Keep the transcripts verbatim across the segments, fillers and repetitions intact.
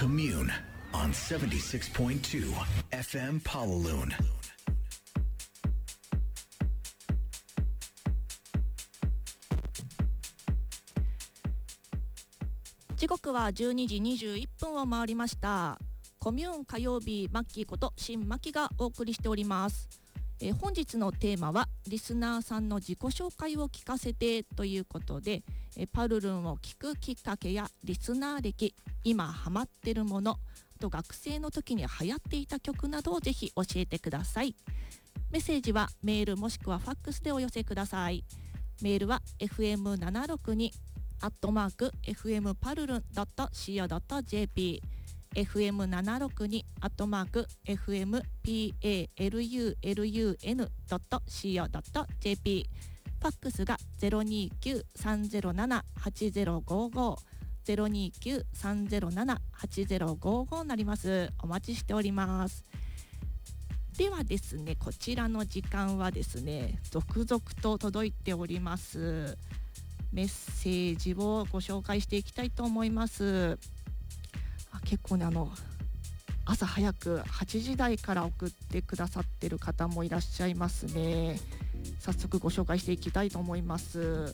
Commune on seventy-six point two F M Pawaloon. 時刻はじゅうにじにじゅういっぷんを回りました。コミューン火曜日、マッキーこと新マキがお送りしております。えー、本日のテーマはリスナーさんの自己紹介を聞かせてということで、えー、パルルンを聞くきっかけやリスナー歴、今ハマってるもの、あと学生の時に流行っていた曲などをぜひ教えてください。メッセージはメールもしくはファックスでお寄せください。メールは エフエムななろくに アットマーク エフエムパルルン ドット シーオー ドット ジェーピー エフエムななろくに アットマーク エフエムパルルン ドット シーオー ドット ジェーピー ファックスが ゼロにきゅうさんゼロななはちゼロごご ゼロにきゅうさんゼロななはちゼロごごになります。お待ちしております。ではですね、こちらの時間はですね、続々と届いておりますメッセージをご紹介していきたいと思います。あ、結構ね、あの朝早くはちじ台から送ってくださってる方もいらっしゃいますね。早速ご紹介していきたいと思います。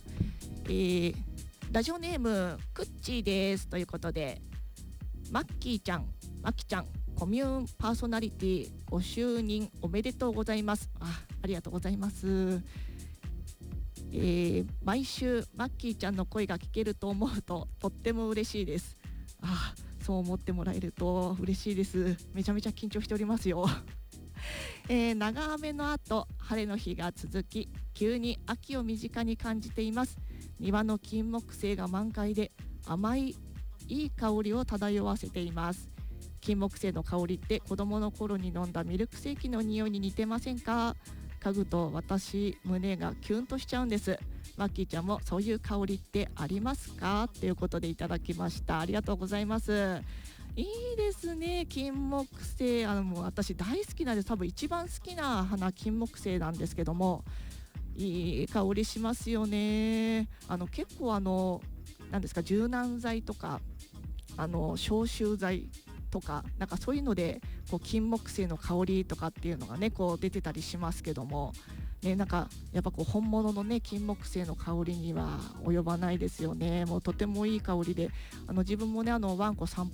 えー、ラジオネームクッチーですということで、マッキーちゃん、マキちゃん、コミューンパーソナリティご就任おめでとうございます。 あ, ありがとうございます。えー、毎週マッキーちゃんの声が聞けると思うととっても嬉しいです。あ、そう思ってもらえると嬉しいです。めちゃめちゃ緊張しておりますよ。えー、長雨の後晴れの日が続き、急に秋を身近に感じています。庭の金木犀が満開で甘いいい香りを漂わせています。金木犀の香りって子供の頃に飲んだミルクセーキの匂いに似てませんか？嗅ぐと私胸がキュンとしちゃうんです。マッキーちゃんもそういう香りってありますか？ということでいただきました。ありがとうございます。いいですね、金木犀。あのもう私大好きなんです。多分一番好きな花金木犀なんですけども、いい香りしますよね。あの結構あの何ですか、柔軟剤とかあの消臭剤とかなんかそういうのでこう金木犀の香りとかっていうのがねこう出てたりしますけどもね、なんかやっぱこう本物のね金木犀の香りには及ばないですよね。もうとてもいい香りで、あの自分もねあのワンコ散